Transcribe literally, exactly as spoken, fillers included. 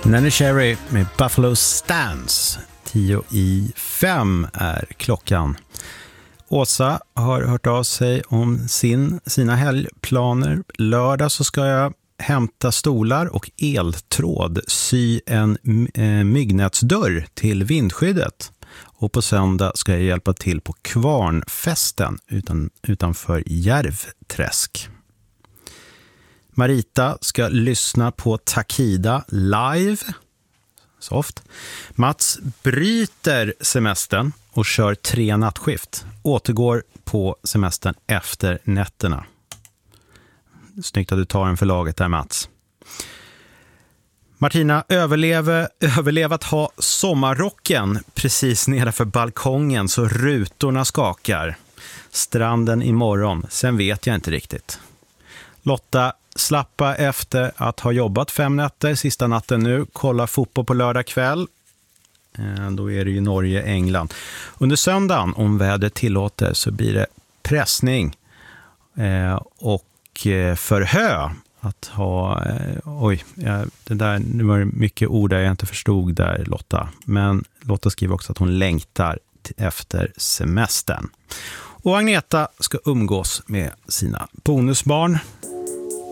Nanny Cherry med Buffalo Stance. Tio i fem är klockan. Åsa har hört av sig om sin, sina helgplaner. Lördag så ska jag hämta stolar och eltråd, sy en eh, myggnätsdörr till vindskyddet. Och på söndag ska jag hjälpa till på Kvarnfesten utan, utanför Järvträsk. Marita ska lyssna på Takida live. Soft. Mats bryter semestern och kör tre nattskift. Återgår på semestern efter nätterna. Snyggt att du tar en för laget där, Mats. Martina överlever, överlevat ha sommarrocken precis nedanför balkongen så rutorna skakar. Stranden imorgon, sen vet jag inte riktigt. Lotta slappa efter att ha jobbat fem nätter sista natten nu. Kolla fotboll på lördag kväll. Då är det ju Norge, England. Under söndagen, om vädret tillåter, så blir det pressning och förhö. Att ha, oj, det där, nu var det mycket ord där jag inte förstod där, Lotta. Men Lotta skriver också att hon längtar efter semestern. Och Agneta ska umgås med sina bonusbarn.